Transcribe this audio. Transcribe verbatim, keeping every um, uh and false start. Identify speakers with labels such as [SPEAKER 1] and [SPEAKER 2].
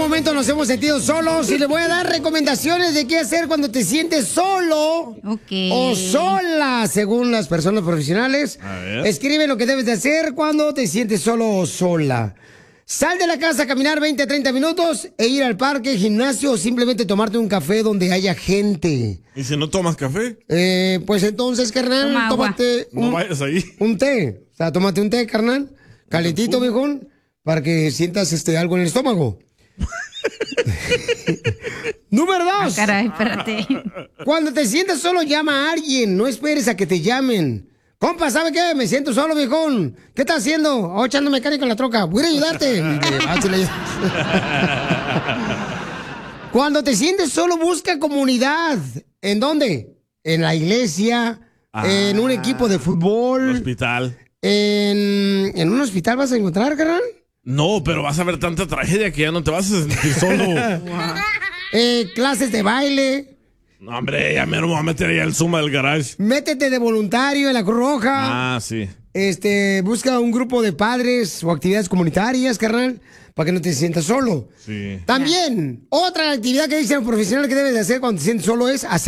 [SPEAKER 1] momento nos hemos sentido solos y le voy a dar recomendaciones de qué hacer cuando te sientes solo
[SPEAKER 2] okay.
[SPEAKER 1] o sola, según las personas profesionales.
[SPEAKER 3] A ver.
[SPEAKER 1] Escribe lo que debes de hacer cuando te sientes solo o sola. Sal de la casa a caminar veinte a treinta minutos e ir al parque, gimnasio o simplemente tomarte un café donde haya gente.
[SPEAKER 3] ¿Y si no tomas café?
[SPEAKER 1] Eh, pues entonces, carnal,
[SPEAKER 2] Toma agua.
[SPEAKER 1] tómate un,
[SPEAKER 3] No vayas ahí.
[SPEAKER 1] un té. O sea, tómate un té, carnal, calentito, viejón, para que sientas este algo en el estómago. Número dos.
[SPEAKER 2] Ah, caray, espérate.
[SPEAKER 1] Cuando te sientas solo, llama a alguien. No esperes a que te llamen. Compa, ¿sabe qué? Me siento solo, viejón. ¿Qué estás haciendo? Oh, echando mecánico en la troca. Voy a ayudarte. Y te vas y le ayudas. Cuando te sientes solo, busca comunidad. ¿En dónde? En la iglesia,
[SPEAKER 3] Ah.
[SPEAKER 1] en un equipo de fútbol,
[SPEAKER 3] Hospital.
[SPEAKER 1] en, en un hospital vas a encontrar, carnal.
[SPEAKER 3] No, pero vas a ver tanta tragedia que ya no te vas a sentir solo.
[SPEAKER 1] Eh, clases de baile.
[SPEAKER 3] No, hombre, ya me voy a meter ahí al Zuma del garage.
[SPEAKER 1] Métete de voluntario en la Cruz Roja.
[SPEAKER 3] Ah, sí.
[SPEAKER 1] Este, busca un grupo de padres o actividades comunitarias, carnal, para que no te sientas solo.
[SPEAKER 3] Sí.
[SPEAKER 1] También, otra actividad que dicen los profesionales que debes de hacer cuando te sientes solo es hacer